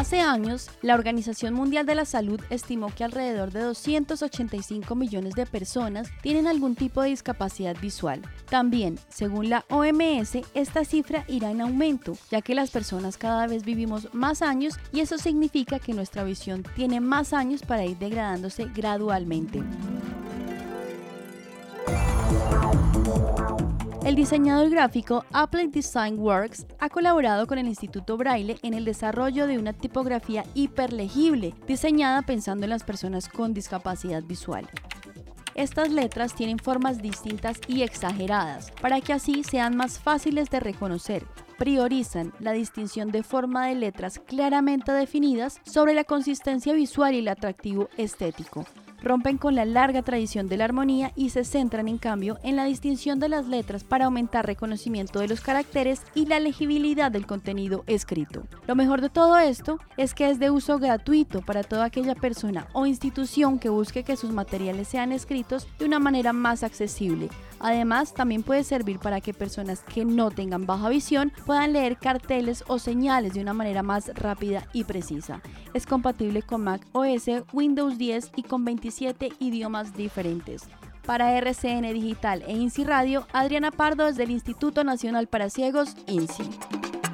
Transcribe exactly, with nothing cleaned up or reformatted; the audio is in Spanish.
Hace años, la Organización Mundial de la Salud estimó que alrededor de doscientos ochenta y cinco millones de personas tienen algún tipo de discapacidad visual. También, según la O M S, esta cifra irá en aumento, ya que las personas cada vez vivimos más años y eso significa que nuestra visión tiene más años para ir degradándose gradualmente. El diseñador gráfico Applied Design Works ha colaborado con el Instituto Braille en el desarrollo de una tipografía hiperlegible, diseñada pensando en las personas con discapacidad visual. Estas letras tienen formas distintas y exageradas, para que así sean más fáciles de reconocer. Priorizan la distinción de forma de letras claramente definidas sobre la consistencia visual y el atractivo estético. Rompen con la larga tradición de la armonía y se centran en cambio en la distinción de las letras para aumentar reconocimiento de los caracteres y la legibilidad del contenido escrito. Lo mejor de todo esto es que es de uso gratuito para toda aquella persona o institución que busque que sus materiales sean escritos de una manera más accesible. Además, también puede servir para que personas que no tengan baja visión puedan leer carteles o señales de una manera más rápida y precisa. Es compatible con Mac O S, Windows diez y con veintisiete idiomas diferentes. Para R C N Digital e INSI Radio, Adriana Pardo desde el Instituto Nacional para Ciegos, INSI.